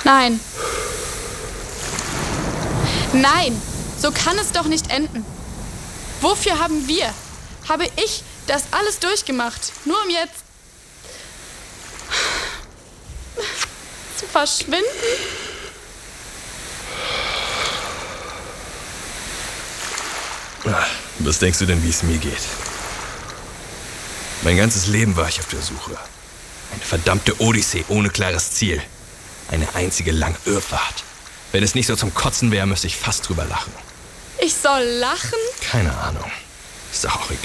Nein. Nein, so kann es doch nicht enden. Wofür habe ich das alles durchgemacht, nur um jetzt zu verschwinden? Was denkst du denn, wie es mir geht? Mein ganzes Leben war ich auf der Suche. Eine verdammte Odyssee ohne klares Ziel. Eine einzige lange Irrfahrt. Wenn es nicht so zum Kotzen wäre, müsste ich fast drüber lachen. Ich soll lachen? Keine Ahnung. Ist doch auch egal.